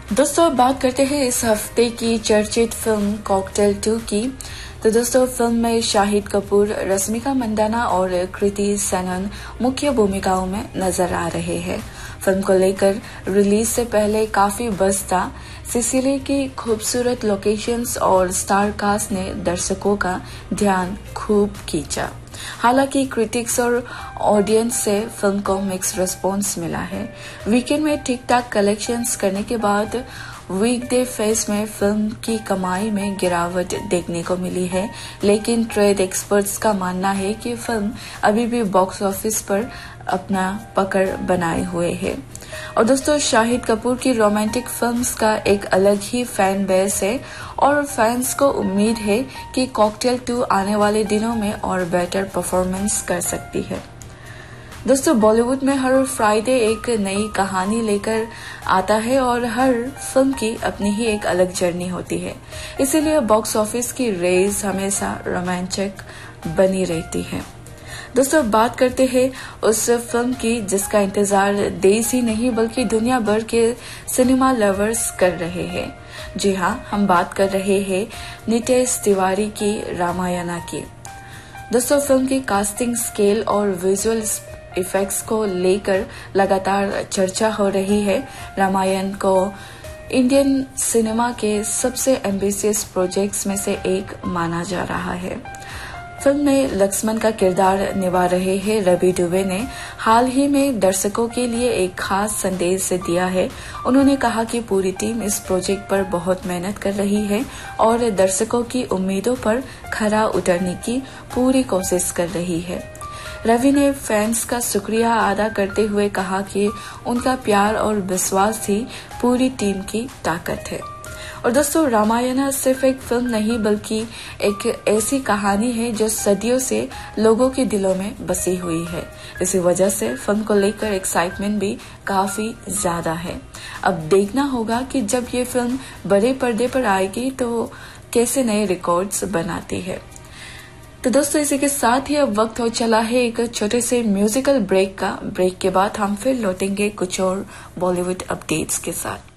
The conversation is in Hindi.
दोस्तों अब बात करते हैं इस हफ्ते की चर्चित फिल्म कॉकटेल 2 की। तो दोस्तों फिल्म में शाहिद कपूर, रश्मिका मंदाना और कृति सेनन मुख्य भूमिकाओं में नजर आ रहे हैं। फिल्म को लेकर रिलीज से पहले काफी बज़ था। सिसिली की खूबसूरत लोकेशंस और स्टार कास्ट ने दर्शकों का ध्यान खूब खींचा। हालांकि क्रिटिक्स और ऑडियंस से फिल्म को मिक्स रिस्पॉन्स मिला है। वीकेंड में ठीक ठाक कलेक्शंस करने के बाद वीकडे फेज में फिल्म की कमाई में गिरावट देखने को मिली है, लेकिन ट्रेड एक्सपर्ट्स का मानना है कि फिल्म अभी भी बॉक्स ऑफिस पर अपना पकड़ बनाए हुए है। और दोस्तों शाहिद कपूर की रोमांटिक फिल्म्स का एक अलग ही फैन बेस है और फैंस को उम्मीद है कि कॉकटेल 2 आने वाले दिनों में और बेटर परफॉर्मेंस कर सकती है। दोस्तों बॉलीवुड में हर फ्राइडे एक नई कहानी लेकर आता है और हर फिल्म की अपनी ही एक अलग जर्नी होती है, इसीलिए बॉक्स ऑफिस की रेस हमेशा रोमांचक बनी रहती है। दोस्तों बात करते हैं उस फिल्म की जिसका इंतजार देश ही नहीं बल्कि दुनिया भर के सिनेमा लवर्स कर रहे हैं। जी हाँ, हम बात कर रहे हैं नितेश तिवारी की रामायणा की। दोस्तों फिल्म की कास्टिंग स्केल और विजुअल इफेक्ट्स को लेकर लगातार चर्चा हो रही है। रामायण को इंडियन सिनेमा के सबसे एम्बिशियस प्रोजेक्ट्स में से एक माना जा रहा है। फिल्म में लक्ष्मण का किरदार निभा रहे हैं रवि दुबे ने हाल ही में दर्शकों के लिए एक खास संदेश दिया है। उन्होंने कहा कि पूरी टीम इस प्रोजेक्ट पर बहुत मेहनत कर रही है और दर्शकों की उम्मीदों पर खरा उतरने की पूरी कोशिश कर रही है। रवि ने फैंस का शुक्रिया अदा करते हुए कहा कि उनका प्यार और विश्वास ही पूरी टीम की ताकत है। और दोस्तों रामायण सिर्फ एक फिल्म नहीं बल्कि एक ऐसी कहानी है जो सदियों से लोगों के दिलों में बसी हुई है। इसी वजह से फिल्म को लेकर एक्साइटमेंट भी काफी ज्यादा है। अब देखना होगा कि जब ये फिल्म बड़े पर्दे पर आएगी तो कैसे नए रिकॉर्ड्स बनाती है। तो दोस्तों इसी के साथ ही अब वक्त हो चला है एक छोटे से म्यूजिकल ब्रेक का। ब्रेक के बाद हम फिर लौटेंगे कुछ और बॉलीवुड अपडेट्स के साथ।